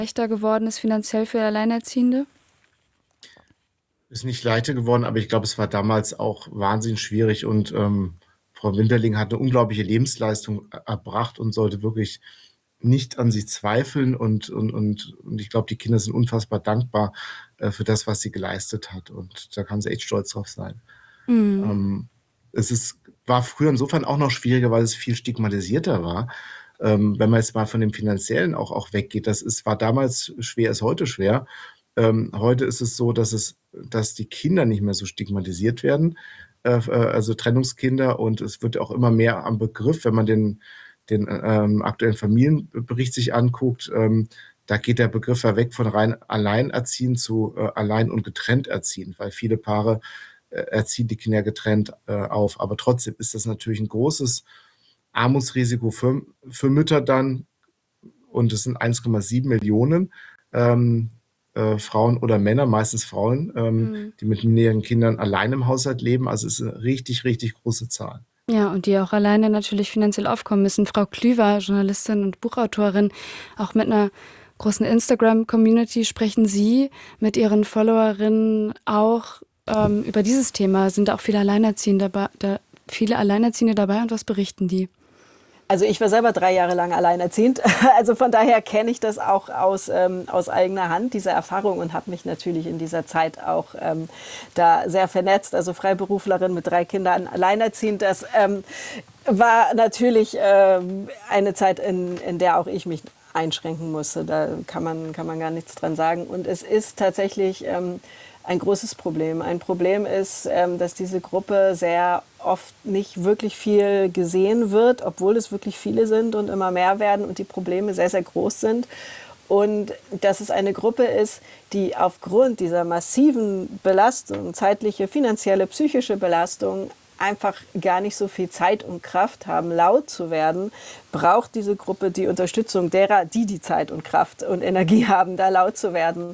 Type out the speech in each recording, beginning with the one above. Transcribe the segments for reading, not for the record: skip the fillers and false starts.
leichter geworden ist finanziell für Alleinerziehende? Ist nicht leichter geworden, aber ich glaube, es war damals auch wahnsinnig schwierig und Frau Winterling hat eine unglaubliche Lebensleistung erbracht und sollte wirklich nicht an sich zweifeln und ich glaube, die Kinder sind unfassbar dankbar für das, was sie geleistet hat und da kann sie echt stolz drauf sein. Mhm. Ähm, war früher insofern auch noch schwieriger, weil es viel stigmatisierter war. Wenn man jetzt mal von dem Finanziellen auch weggeht, war damals schwer, ist heute schwer. Heute ist es so, dass die Kinder nicht mehr so stigmatisiert werden, also Trennungskinder, und es wird auch immer mehr am Begriff, wenn man den aktuellen Familienbericht sich anguckt, da geht der Begriff ja weg von rein alleinerziehend zu allein und getrennt erziehen, weil viele Paare erziehen die Kinder getrennt auf. Aber trotzdem ist das natürlich ein großes Armutsrisiko für Mütter dann, und es sind 1,7 Millionen Frauen oder Männer, meistens Frauen, Mhm. die mit mehreren Kindern allein im Haushalt leben. Also es ist eine richtig, richtig große Zahl. Ja, und die auch alleine natürlich finanziell aufkommen müssen. Frau Klüver, Journalistin und Buchautorin, auch mit einer großen Instagram-Community, sprechen Sie mit Ihren Followerinnen auch über dieses Thema? Sind auch viele Alleinerziehende dabei und was berichten die? Also ich war selber 3 Jahre lang alleinerziehend, also von daher kenne ich das auch aus eigener Hand, diese Erfahrung, und habe mich natürlich in dieser Zeit auch da sehr vernetzt, also Freiberuflerin mit 3 Kindern, alleinerziehend. Das war natürlich eine Zeit, in der auch ich mich einschränken musste, da kann man gar nichts dran sagen, und es ist tatsächlich ein großes Problem. Ein Problem ist, dass diese Gruppe sehr oft nicht wirklich viel gesehen wird, obwohl es wirklich viele sind und immer mehr werden und die Probleme sehr, sehr groß sind. Und dass es eine Gruppe ist, die aufgrund dieser massiven Belastung, zeitliche, finanzielle, psychische Belastung, einfach gar nicht so viel Zeit und Kraft haben, laut zu werden, braucht diese Gruppe die Unterstützung derer, die Zeit und Kraft und Energie haben, da laut zu werden.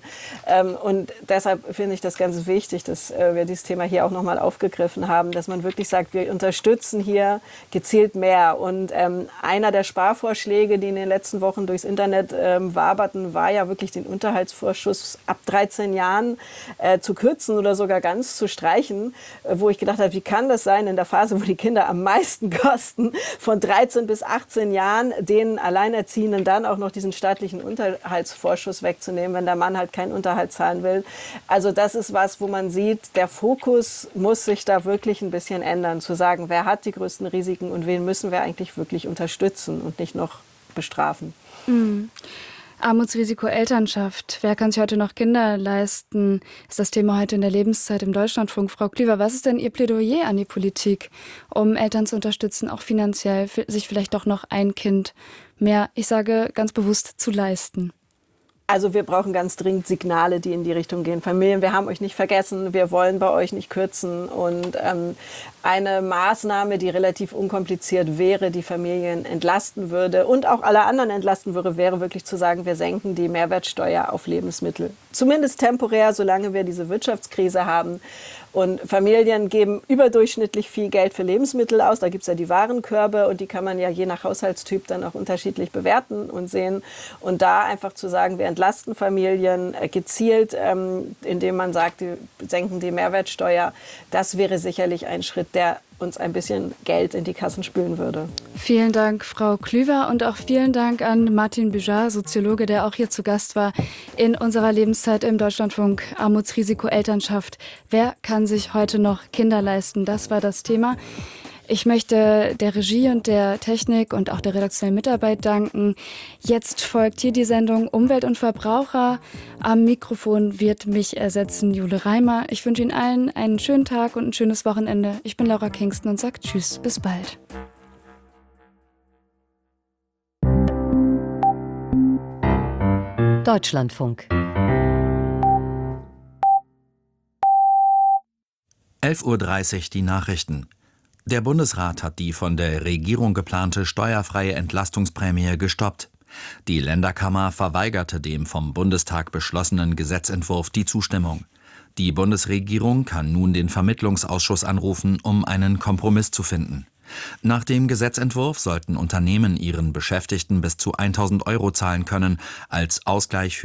Und deshalb finde ich das ganz wichtig, dass wir dieses Thema hier auch nochmal aufgegriffen haben, dass man wirklich sagt, wir unterstützen hier gezielt mehr. Und einer der Sparvorschläge, die in den letzten Wochen durchs Internet waberten, war ja wirklich den Unterhaltsvorschuss ab 13 Jahren zu kürzen oder sogar ganz zu streichen, wo ich gedacht habe, wie kann das sein in der Phase, wo die Kinder am meisten kosten, von 13 bis 18 Jahren den Alleinerziehenden dann auch noch diesen staatlichen Unterhaltsvorschuss wegzunehmen, wenn der Mann halt keinen Unterhalt zahlen will. Also das ist was, wo man sieht, der Fokus muss sich da wirklich ein bisschen ändern, zu sagen, wer hat die größten Risiken und wen müssen wir eigentlich wirklich unterstützen und nicht noch bestrafen. Mhm. Armutsrisiko Elternschaft. Wer kann sich heute noch Kinder leisten? Ist das Thema heute in der Lebenszeit im Deutschlandfunk. Frau Klüver, was ist denn Ihr Plädoyer an die Politik, um Eltern zu unterstützen, auch finanziell, sich vielleicht doch noch ein Kind mehr, ich sage ganz bewusst, zu leisten? Also wir brauchen ganz dringend Signale, die in die Richtung gehen. Familien, wir haben euch nicht vergessen, wir wollen bei euch nicht kürzen. Und eine Maßnahme, die relativ unkompliziert wäre, die Familien entlasten würde und auch alle anderen entlasten würde, wäre wirklich zu sagen, wir senken die Mehrwertsteuer auf Lebensmittel. Zumindest temporär, solange wir diese Wirtschaftskrise haben. Und Familien geben überdurchschnittlich viel Geld für Lebensmittel aus. Da gibt es ja die Warenkörbe und die kann man ja je nach Haushaltstyp dann auch unterschiedlich bewerten und sehen. Und da einfach zu sagen, wir entlasten Familien gezielt, indem man sagt, wir senken die Mehrwertsteuer, das wäre sicherlich ein Schritt, der uns ein bisschen Geld in die Kassen spülen würde. Vielen Dank, Frau Klüver, und auch vielen Dank an Martin Büjar, Soziologe, der auch hier zu Gast war in unserer Lebenszeit im Deutschlandfunk. Armutsrisiko Elternschaft. Wer kann sich heute noch Kinder leisten? Das war das Thema. Ich möchte der Regie und der Technik und auch der redaktionellen Mitarbeit danken. Jetzt folgt hier die Sendung Umwelt und Verbraucher. Am Mikrofon wird mich ersetzen Jule Reimer. Ich wünsche Ihnen allen einen schönen Tag und ein schönes Wochenende. Ich bin Laura Kingston und sage Tschüss, bis bald. Deutschlandfunk. 11:30 Uhr die Nachrichten. Der Bundesrat hat die von der Regierung geplante steuerfreie Entlastungsprämie gestoppt. Die Länderkammer verweigerte dem vom Bundestag beschlossenen Gesetzentwurf die Zustimmung. Die Bundesregierung kann nun den Vermittlungsausschuss anrufen, um einen Kompromiss zu finden. Nach dem Gesetzentwurf sollten Unternehmen ihren Beschäftigten bis zu 1.000 € zahlen können, als Ausgleich für